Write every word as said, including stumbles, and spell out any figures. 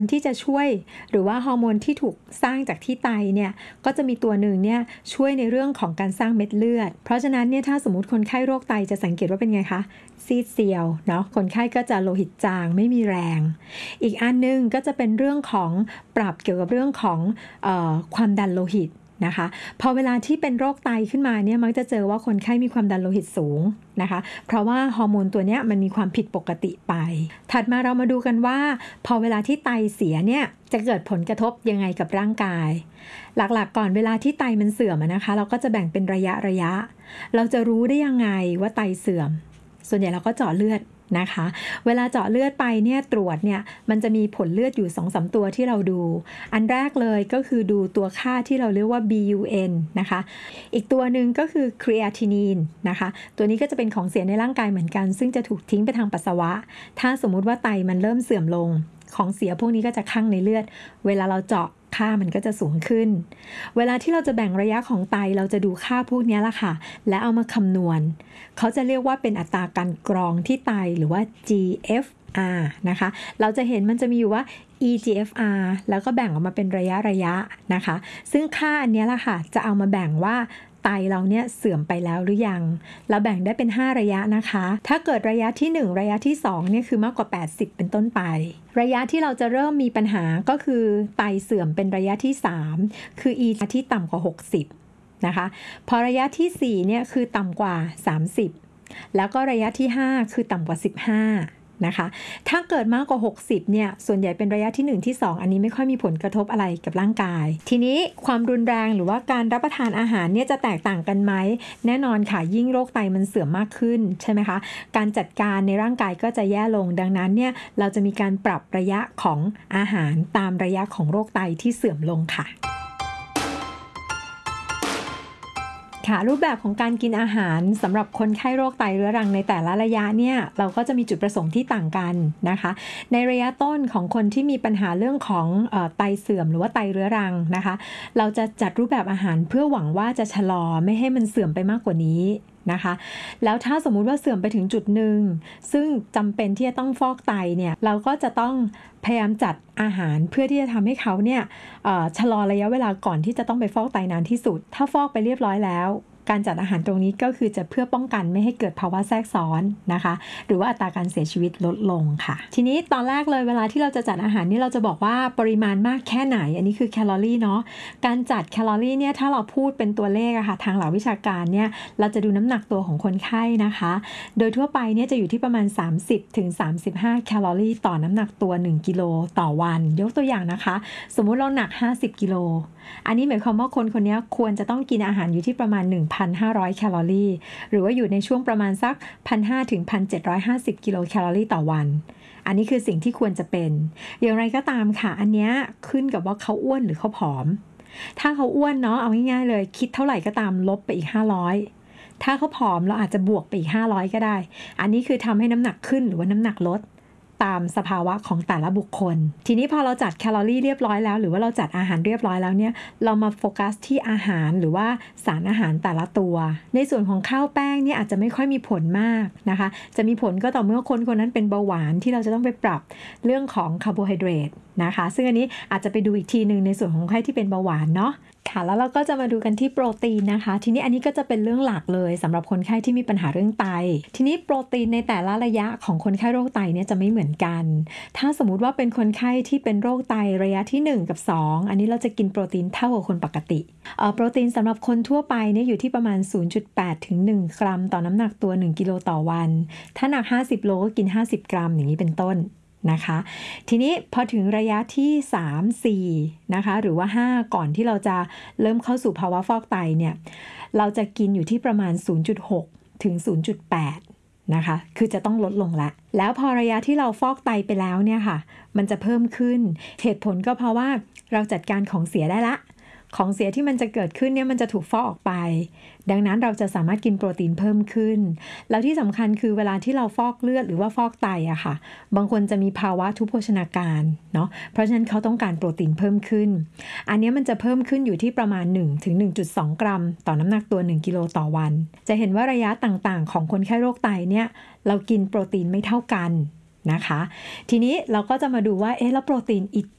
ที่จะช่วยหรือว่าฮอร์โมนที่ถูกสร้างจากที่ไตเนี่ยก็จะมีตัวหนึ่งเนี่ยช่วยในเรื่องของการสร้างเม็ดเลือดเพราะฉะนั้นเนี่ยถ้าสมมติคนไข้โรคไตจะสังเกตว่าเป็นไงคะซีดเซียวเนาะคนไข้ก็จะโลหิตจางไม่มีแรงอีกอันนึงก็จะเป็นเรื่องของปรับเกี่ยวกับเรื่องของเอ่อความดันโลหิตนะคะพอเวลาที่เป็นโรคไตขึ้นมาเนี่ยมักจะเจอว่าคนไข้มีความดันโลหิตสูงนะคะเพราะว่าฮอร์โมนตัวนี้มันมีความผิดปกติไปถัดมาเรามาดูกันว่าพอเวลาที่ไตเสียเนี่ยจะเกิดผลกระทบยังไงกับร่างกายหลักๆก่อนเวลาที่ไตมันเสื่อมนะคะเราก็จะแบ่งเป็นระยะระยะเราจะรู้ได้ยังไงว่าไตเสื่อมส่วนใหญ่เราก็เจาะเลือดนะคะเวลาเจาะเลือดไปเนี่ยตรวจเนี่ยมันจะมีผลเลือดอยู่ สองสาม ตัวที่เราดูอันแรกเลยก็คือดูตัวค่าที่เราเรียกว่า บี ยู เอ็น นะคะอีกตัวหนึ่งก็คือครีแอทินีนนะคะตัวนี้ก็จะเป็นของเสียในร่างกายเหมือนกันซึ่งจะถูกทิ้งไปทางปัสสาวะถ้าสมมุติว่าไตมันเริ่มเสื่อมลงของเสียพวกนี้ก็จะคั่งในเลือดเวลาเราเจาะค่ามันก็จะสูงขึ้นเวลาที่เราจะแบ่งระยะของไตเราจะดูค่าพวกนี้ละค่ะและเอามาคำนวณเขาจะเรียกว่าเป็นอัตราการกรองที่ไตหรือว่า จี เอฟ อาร์ นะคะเราจะเห็นมันจะมีอยู่ว่า อี จี เอฟ อาร์ แล้วก็แบ่งออกมาเป็นระยะระยะนะคะซึ่งค่าอันนี้ละค่ะจะเอามาแบ่งว่าไตเราเนี่ยเสื่อมไปแล้วหรือยังเราแบ่งได้เป็นห้าระยะนะคะถ้าเกิดระยะที่หนึ่งระยะที่สองเนี่ยคือมากกว่าแปดสิบเป็นต้นไประยะที่เราจะเริ่มมีปัญหาก็คือไตเสื่อมเป็นระยะที่สามคือ E ที่ต่ำกว่าหกสิบนะคะพอระยะที่สี่เนี่ยคือต่ำกว่าสามสิบแล้วก็ระยะที่ห้าคือต่ำกว่าสิบห้านะคะถ้าเกิดมากกว่าหกสิบเนี่ยส่วนใหญ่เป็นระยะที่หนึ่งที่สองอันนี้ไม่ค่อยมีผลกระทบอะไรกับร่างกายทีนี้ความรุนแรงหรือว่าการรับประทานอาหารเนี่ยจะแตกต่างกันไหมแน่นอนค่ะยิ่งโรคไตมันเสื่อมมากขึ้นใช่ไหมคะการจัดการในร่างกายก็จะแย่ลงดังนั้นเนี่ยเราจะมีการปรับระยะของอาหารตามระยะของโรคไตที่เสื่อมลงค่ะค่ะรูปแบบของการกินอาหารสำหรับคนไข้โรคไตเรื้อรังในแต่ละระยะเนี่ยเราก็จะมีจุดประสงค์ที่ต่างกันนะคะในระยะต้นของคนที่มีปัญหาเรื่องของเอ่อไตเสื่อมหรือว่าไตเรื้อรังนะคะเราจะจัดรูปแบบอาหารเพื่อหวังว่าจะชะลอไม่ให้มันเสื่อมไปมากกว่านี้นะคะแล้วถ้าสมมุติว่าเสื่อมไปถึงจุดหนึ่งซึ่งจำเป็นที่จะต้องฟอกไตเนี่ยเราก็จะต้องพยายามจัดอาหารเพื่อที่จะทำให้เขาเนี่ยชะลอระยะเวลาก่อนที่จะต้องไปฟอกไตนานที่สุดถ้าฟอกไปเรียบร้อยแล้วการจัดอาหารตรงนี้ก็คือจะเพื่อป้องกันไม่ให้เกิดภาวะแทรกซ้อนนะคะหรือว่าอัตราการเสียชีวิตลดลงค่ะทีนี้ตอนแรกเลยเวลาที่เราจะจัดอาหารนี่เราจะบอกว่าปริมาณมากแค่ไหนอันนี้คือแคลอรี่เนาะการจัดแคลอรี่เนี่ยถ้าเราพูดเป็นตัวเลขอะค่ะทางหลักวิชาการเนี่ยเราจะดูน้ำหนักตัวของคนไข้นะคะโดยทั่วไปเนี่ยจะอยู่ที่ประมาณ สามสิบถึงสามสิบห้า แคลอรี่ต่อน้ำหนักตัวหนึ่งกิโลต่อวันยกตัวอย่างนะคะสมมุติเราหนักห้าสิบกิโลอันนี้หมายความว่าคนคนนี้ควรจะต้องกินอาหารอยู่ที่ประมาณ หนึ่งพันห้าร้อย แคลอรี่หรือว่าอยู่ในช่วงประมาณสัก หนึ่งพันห้าร้อย ถึง หนึ่งพันเจ็ดร้อยห้าสิบ กิโลแคลอรี่ต่อวันอันนี้คือสิ่งที่ควรจะเป็นอย่างไรก็ตามค่ะอันนี้ขึ้นกับว่าเขาอ้วนหรือเขาผอมถ้าเขาอ้วนเนาะเอาง่ายๆเลยคิดเท่าไหร่ก็ตามลบไปอีกห้าร้อยถ้าเขาผอมเราอาจจะบวกไปอีกห้าร้อยก็ได้อันนี้คือทำให้น้ำหนักขึ้นหรือว่าน้ำหนักลดตามสภาวะของแต่ละบุคคลทีนี้พอเราจัดแคลอรี่เรียบร้อยแล้วหรือว่าเราจัดอาหารเรียบร้อยแล้วเนี่ยเรามาโฟกัสที่อาหารหรือว่าสารอาหารแต่ละตัวในส่วนของข้าวแป้งเนี่ยอาจจะไม่ค่อยมีผลมากนะคะจะมีผลก็ต่อเมื่อคนคนนั้นเป็นเบาหวานที่เราจะต้องไปปรับเรื่องของคาร์โบไฮเดรตนะคะซึ่งอันนี้อาจจะไปดูอีกทีนึงในส่วนของคนไข้ที่เป็นเบาหวานเนาะค่ะแล้วเราก็จะมาดูกันที่โปรตีนนะคะทีนี้อันนี้ก็จะเป็นเรื่องหลักเลยสำหรับคนไข้ที่มีปัญหาเรื่องไตทีนี้โปรตีนในแต่ละระยะของคนไข้โรคไตเนี่ยจะไม่เหมือนกันถ้าสมมุติว่าเป็นคนไข้ที่เป็นโรคไตระยะที่หนึ่งกับสองอันนี้เราจะกินโปรตีนเท่ากับคนปกติเอ่อโปรตีนสำหรับคนทั่วไปเนี่ยอยู่ที่ประมาณ ศูนย์จุดแปด ถึง หนึ่ง กรัมต่อน้ำหนักตัวหนึ่งกิโลต่อวันถ้าหนักห้าสิบโลก็กินห้าสิบกรัมอย่างนี้เป็นต้นนะคะทีนี้พอถึงระยะที่สาม สี่นะคะหรือว่าห้าก่อนที่เราจะเริ่มเข้าสู่ภาวะฟอกไตเนี่ยเราจะกินอยู่ที่ประมาณ ศูนย์จุดหก ถึง ศูนย์จุดแปด นะคะคือจะต้องลดลงละแล้วพอระยะที่เราฟอกไตไปแล้วเนี่ยค่ะมันจะเพิ่มขึ้นเหตุผลก็เพราะว่าเราจัดการของเสียได้ละของเสียที่มันจะเกิดขึ้นเนี่ยมันจะถูกฟอกออกไปดังนั้นเราจะสามารถกินโปรตีนเพิ่มขึ้นแล้วที่สำคัญคือเวลาที่เราฟอกเลือดหรือว่าฟอกไตอะค่ะบางคนจะมีภาวะทุพโภชนาการเนาะเพราะฉะนั้นเขาต้องการโปรตีนเพิ่มขึ้นอันนี้มันจะเพิ่มขึ้นอยู่ที่ประมาณ หนึ่งถึงหนึ่งจุดสอง กรัมต่อน้ำหนักตัวหนึ่งกิโลต่อวันจะเห็นว่าระยะต่างๆของคนไข้โรคไตเนี่ยเรากินโปรตีนไม่เท่ากันนะคะทีนี้เราก็จะมาดูว่าเอ๊ะแล้วโปรตีนอีก